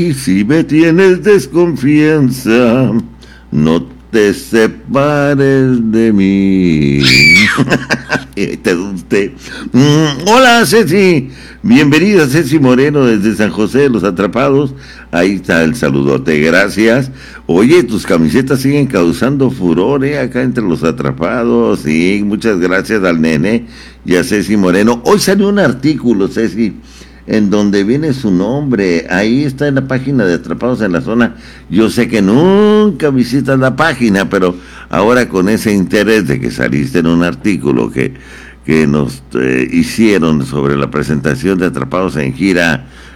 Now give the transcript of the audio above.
Y si me tienes desconfianza, no te separes de mí. Te guste. Hola, Ceci. Bienvenida, Ceci Moreno, desde San José de los Atrapados. Ahí está el saludote, gracias. Oye, tus camisetas siguen causando furor, acá entre los atrapados. Sí, muchas gracias al nene y a Ceci Moreno. Hoy salió un artículo, Ceci, en donde viene su nombre. Ahí está en la página de Atrapados en la Zona. Yo sé que nunca visitas la página, pero ahora con ese interés de que saliste en un artículo que nos hicieron sobre la presentación de Atrapados en Gira